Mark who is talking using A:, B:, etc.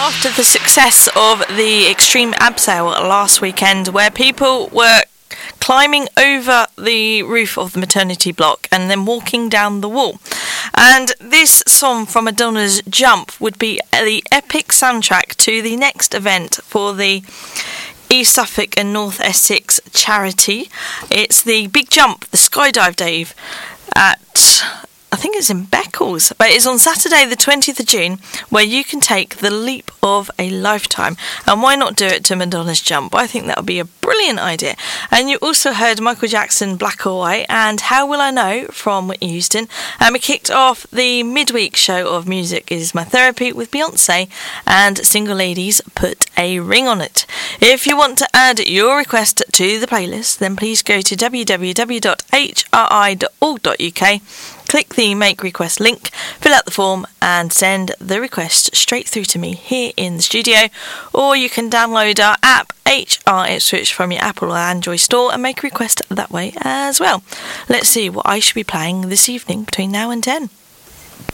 A: after the success of the Extreme Abseil last weekend, where people were climbing over the roof of the maternity block and then walking down the wall. And this song from Madonna's Jump would be the epic soundtrack to the next event for the East Suffolk and North Essex charity. It's the Big Jump, the Skydive Dave, at, I think it's in Beccles, but it's on Saturday the 20th of June, where you can take the leap of a lifetime. And why not do it to Madonna's Jump? I think that would be a brilliant idea. And you also heard Michael Jackson, Black or White, and How Will I Know from Whitney Houston. And we kicked off the midweek show of Music Is My Therapy with Beyonce and Single Ladies, Put a Ring on It. If you want to add your request to the playlist, then please go to www.hri.org.uk, click the Make Request link, fill out the form and send the request straight through to me here in the studio, or you can download our app HR Ipswich from your Apple or Android store and make a request that way as well. Let's see what I should be playing this evening between now and 10.